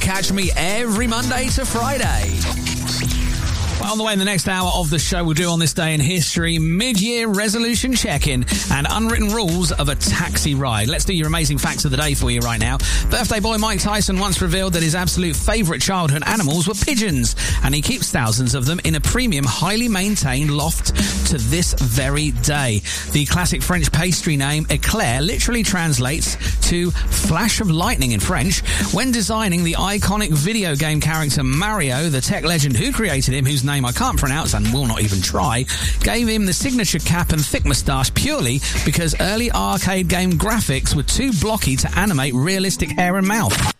catch me every Monday to Friday. Well, on the way in the next hour of the show, we'll do on this day in history, mid-year resolution check-in and unwritten rules of a taxi ride. Let's do your amazing facts of the day for you right now. Birthday boy Mike Tyson once revealed that his absolute favourite childhood animals were pigeons, and he keeps thousands of them in a premium, highly maintained loft to this very day. The classic French pastry name eclair literally translates to flash of lightning in French. When designing the iconic video game character Mario, the tech legend who created him, whose name I can't pronounce and will not even try, gave him the signature cap and thick moustache purely because early arcade game graphics were too blocky to animate realistic hair and mouth.